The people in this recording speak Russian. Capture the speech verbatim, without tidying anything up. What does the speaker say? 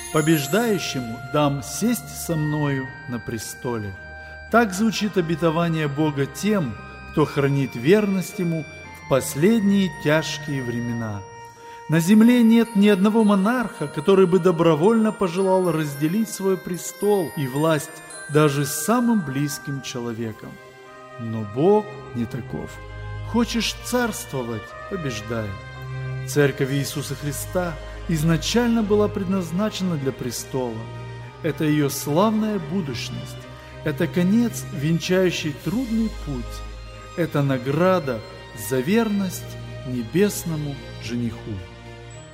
побеждающему дам сесть со мною на престоле». Так звучит обетование Бога тем, кто хранит верность Ему в последние тяжкие времена. На земле нет ни одного монарха, который бы добровольно пожелал разделить свой престол и власть даже с самым близким человеком. Но Бог не таков. Хочешь царствовать – побеждай. Церковь Иисуса Христа изначально была предназначена для престола. Это ее славная будущность. Это конец, венчающий трудный путь. Это награда за верность небесному жениху.